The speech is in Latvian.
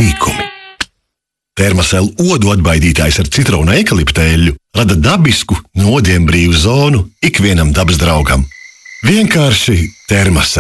sīkumi. Termosel odu atbaidītājs ar citronu eikalipta eļļu rada dabisku, nodienbrīvu zonu ikvienam dabas draugam. Vienkārši Termosel.